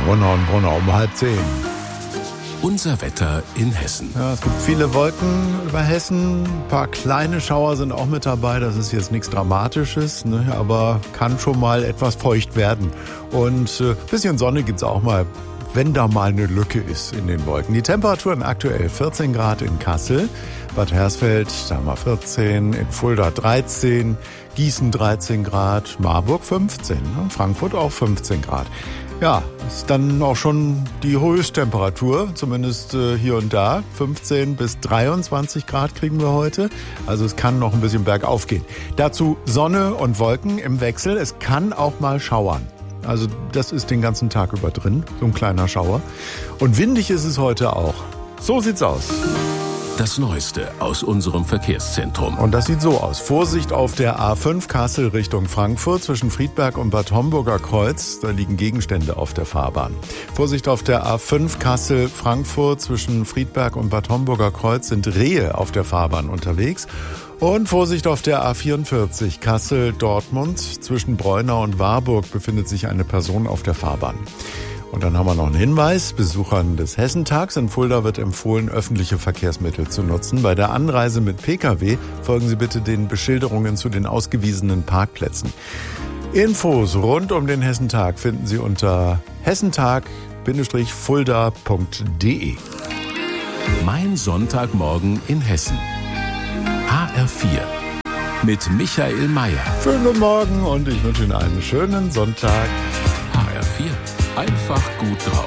Brunner und Brunner um 9:30. Unser Wetter in Hessen. Ja, es gibt viele Wolken über Hessen. Ein paar kleine Schauer sind auch mit dabei. Das ist jetzt nichts Dramatisches, ne? Aber kann schon mal etwas feucht werden. Und ein bisschen Sonne gibt's auch mal, wenn da mal eine Lücke ist in den Wolken. Die Temperaturen aktuell 14 Grad in Kassel, Bad Hersfeld, da haben wir 14, in Fulda 13, Gießen 13 Grad, Marburg 15, Frankfurt auch 15 Grad. Ja, ist dann auch schon die Höchsttemperatur, zumindest hier und da. 15 bis 23 Grad kriegen wir heute. Also es kann noch ein bisschen bergauf gehen. Dazu Sonne und Wolken im Wechsel. Es kann auch mal schauern. Also das ist den ganzen Tag über drin, so ein kleiner Schauer. Und windig ist es heute auch. So sieht's aus. Das Neueste aus unserem Verkehrszentrum. Und das sieht so aus. Vorsicht auf der A5 Kassel Richtung Frankfurt zwischen Friedberg und Bad Homburger Kreuz. Da liegen Gegenstände auf der Fahrbahn. Vorsicht auf der A5 Kassel Frankfurt zwischen Friedberg und Bad Homburger Kreuz sind Rehe auf der Fahrbahn unterwegs. Und Vorsicht auf der A44 Kassel-Dortmund. Zwischen Breunau und Warburg befindet sich eine Person auf der Fahrbahn. Und dann haben wir noch einen Hinweis. Besuchern des Hessentags in Fulda wird empfohlen, öffentliche Verkehrsmittel zu nutzen. Bei der Anreise mit Pkw folgen Sie bitte den Beschilderungen zu den ausgewiesenen Parkplätzen. Infos rund um den Hessentag finden Sie unter hessentag-fulda.de. Mein Sonntagmorgen in Hessen. HR4 mit Michael Mayer. Schönen guten Morgen und ich wünsche Ihnen einen schönen Sonntag. HR4. Einfach gut drauf.